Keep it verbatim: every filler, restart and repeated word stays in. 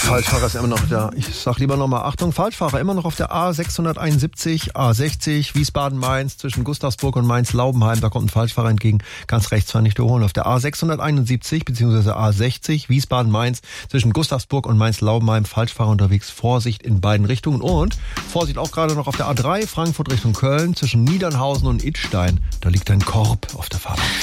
Falschfahrer ist immer noch da. Ich sag lieber nochmal, Achtung, Falschfahrer immer noch auf der A sechshunderteinundsiebzig, A sechzig, Wiesbaden-Mainz, zwischen Gustavsburg und Mainz-Laubenheim. Da kommt ein Falschfahrer entgegen. Ganz rechts zwar nicht überholen. Auf der A sechshunderteinundsiebzig bzw. A sechzig, Wiesbaden-Mainz, zwischen Gustavsburg und Mainz-Laubenheim. Falschfahrer unterwegs. Vorsicht in beiden Richtungen. Und Vorsicht auch gerade noch auf der A drei, Frankfurt Richtung Köln, zwischen Niedernhausen und Idstein. Da liegt ein Korb auf der Fahrbahn.